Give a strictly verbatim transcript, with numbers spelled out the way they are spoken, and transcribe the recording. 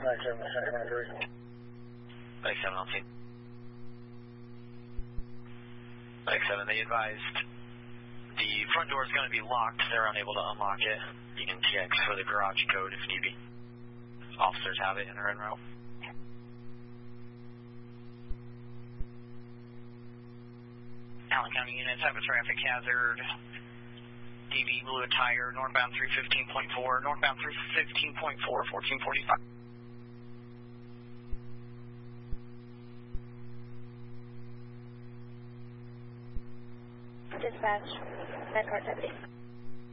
Bike seven on scene. Bike seven, they advised the front door is going to be locked. They're unable to unlock it. You can check for the garage code if need be. Officers have it and are en route. Allen County units have a traffic hazard. D B blew a tire, northbound three fifteen point four, northbound three fifteen point four, fourteen forty-five. Dispatch, bad car deputy.